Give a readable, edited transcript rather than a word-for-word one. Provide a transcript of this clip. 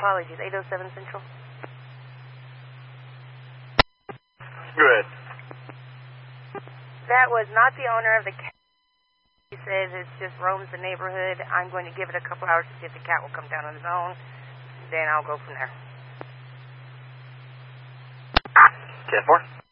Apologies, 807 Central. Good. That was not the owner of the cat. He says it just roams the neighborhood. I'm going to give it a couple hours to see if the cat will come down on his own. Then I'll go from there. 10-4.